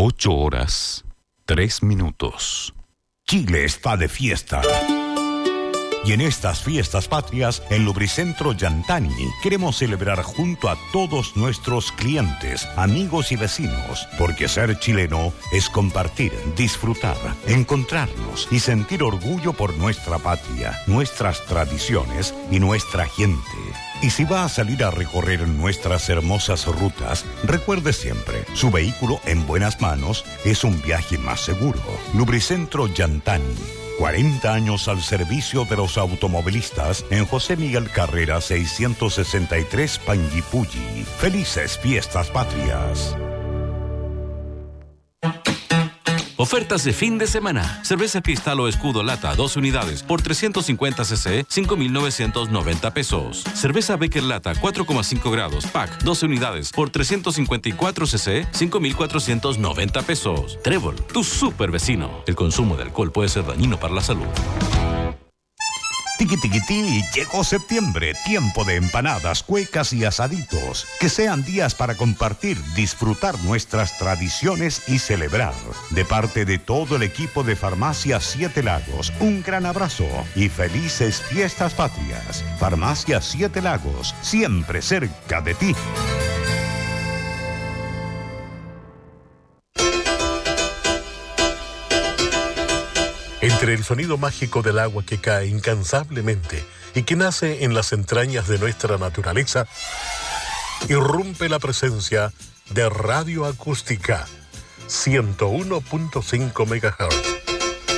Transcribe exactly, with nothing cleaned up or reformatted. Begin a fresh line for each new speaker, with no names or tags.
Ocho horas, tres minutos.
Chile está de fiesta. Y en estas fiestas patrias, en Lubricentro Yantani, queremos celebrar junto a todos nuestros clientes, amigos y vecinos, porque ser chileno es compartir, disfrutar, encontrarnos y sentir orgullo por nuestra patria, nuestras tradiciones y nuestra gente. Y si va a salir a recorrer nuestras hermosas rutas, recuerde siempre, su vehículo en buenas manos es un viaje más seguro. Lubricentro Yantani. cuarenta años al servicio de los automovilistas en José Miguel Carrera seiscientos sesenta y tres, Panguipulli. ¡Felices Fiestas Patrias!
Ofertas de fin de semana. Cerveza Cristal o Escudo Lata, dos unidades por trescientos cincuenta centilitros, cinco mil novecientos noventa pesos. Cerveza Becker Lata, cuatro coma cinco grados, pack, doce unidades por trescientos cincuenta y cuatro centilitros, cinco mil cuatrocientos noventa pesos. Trébol, tu super vecino. El consumo de alcohol puede ser dañino para la salud.
Tiqui tiquití, llegó septiembre, tiempo de empanadas, cuecas y asaditos. Que sean días para compartir, disfrutar nuestras tradiciones y celebrar. De parte de todo el equipo de Farmacia Siete Lagos, un gran abrazo y felices fiestas patrias. Farmacia Siete Lagos, siempre cerca de ti.
Entre el sonido mágico del agua que cae incansablemente y que nace en las entrañas de nuestra naturaleza, irrumpe la presencia de Radio Acústica, ciento uno punto cinco megahertz.